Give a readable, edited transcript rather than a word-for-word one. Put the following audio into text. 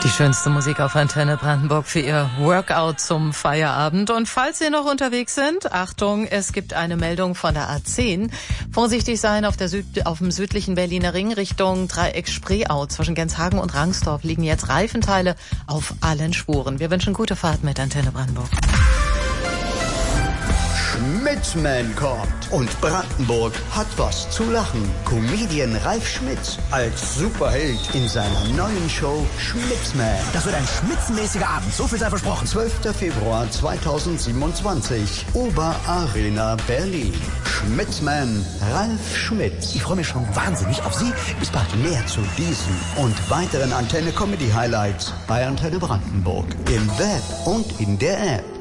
Die schönste Musik auf Antenne Brandenburg für Ihr Workout zum Feierabend. Und falls Sie noch unterwegs sind, Achtung, es gibt eine Meldung von der A10. Vorsichtig sein auf dem südlichen Berliner Ring Richtung Dreieck Spreeau. Zwischen Genshagen und Rangsdorf liegen jetzt Reifenteile auf allen Spuren. Wir wünschen gute Fahrt mit Antenne Brandenburg. Schmitzman kommt und Brandenburg hat was zu lachen. Comedian Ralf Schmitz als Superheld in seiner neuen Show Schmitzman. Das wird ein schmitzenmäßiger Abend, so viel sei versprochen. 12. Februar 2027, Oberarena Berlin. Schmitzman Ralf Schmitz. Ich freue mich schon wahnsinnig auf Sie. Bis bald. Mehr zu diesen und weiteren Antenne Comedy Highlights bei Antenne Brandenburg im Web und in der App.